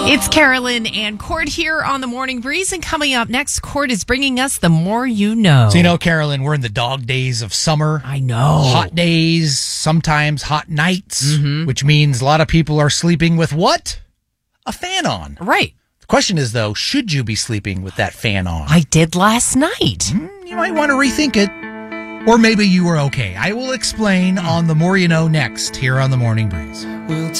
It's Carolyn and Cord here on the Morning Breeze, and coming up next, Cord is bringing us The More You Know. So, Carolyn, we're in the dog days of summer. I know. Hot days, sometimes hot nights, which means a lot of people are sleeping with what? A fan on. Right. The question is, though, should you be sleeping with that fan on? I did last night. You might want to rethink it. Or maybe you were okay. I will explain on The More You Know next here on the Morning Breeze. We'll